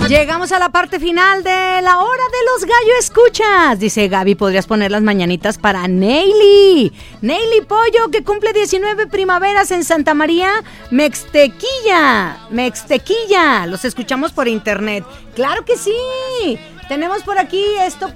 Llegamos a la parte final de la hora de los gallo escuchas. Dice Gaby, ¿podrías poner las mañanitas para Neily Pollo, que cumple 19 primaveras en Santa María, Mextequilla? Los escuchamos por internet. ¡Claro que sí! Tenemos por aquí esto